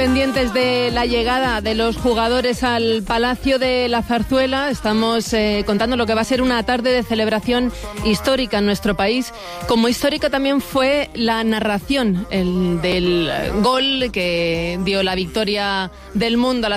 Pendientes de la llegada de los jugadores al Palacio de la Zarzuela, estamos contando lo que va a ser una tarde de celebración histórica en nuestro país. Como histórica también fue la narración del gol que dio la victoria del mundo a la